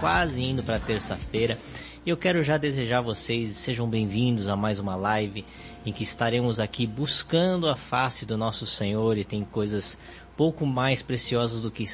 quase indo para terça-feira. E eu quero já desejar a vocês, sejam bem-vindos a mais uma live em que estaremos aqui buscando a face do nosso Senhor, e tem coisas pouco mais preciosas do que